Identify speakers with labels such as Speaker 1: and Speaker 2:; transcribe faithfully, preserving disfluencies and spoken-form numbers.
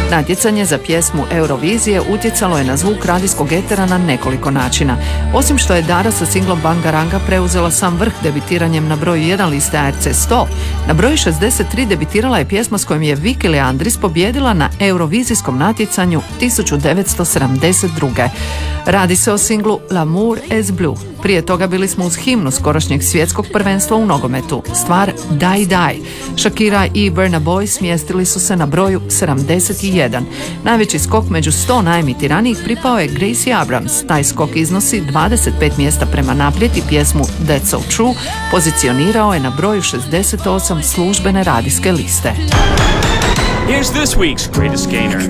Speaker 1: Natjecanje za pjesmu Eurovizije utjecalo je na zvuk radijskog etera na nekoliko načina. Osim što je Dara sa singlom Bangaranga preuzela sam vrh debitiranjem na broju jedan liste A R C sto, na broju šezdeset tri debitirala je pjesma s kojom je Vicky Leandris pobjedila na Eurovizijskom natjecanju tisuću devetsto sedamdeset druge. Radi se o singlu L'amour est bleu. Prije toga bili smo uz himnu skorašnjeg svjetskog prvenstva u nogometu, stvar Die Die. Shakira i Burna Boy smjestili su se na broju sedamdeset jedan. Najveći skok među sto najemitiranijih pripao je Gracie Abrams. Taj skok iznosi dvadeset pet mjesta prema naprijed i pjesmu That's So True pozicionirao je na broju šezdeset osam službene radijske liste.
Speaker 2: Here's this week's greatest gainer.